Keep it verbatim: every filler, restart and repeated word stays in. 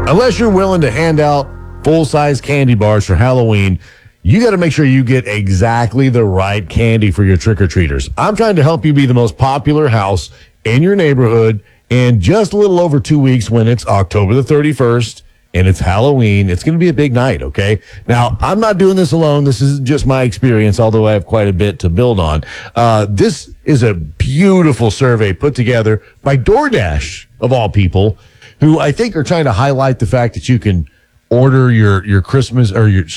unless you're willing to hand out full-size candy bars for Halloween, you got to make sure you get exactly the right candy for your trick-or-treaters. I'm trying to help you be the most popular house in your neighborhood in just a little over two weeks when it's October the thirty-first and it's Halloween. It's going to be a big night, okay? Now, I'm not doing this alone. This is just my experience, although I have quite a bit to build on. Uh, this is a beautiful survey put together by DoorDash, of all people, who I think are trying to highlight the fact that you can order your, your Christmas or your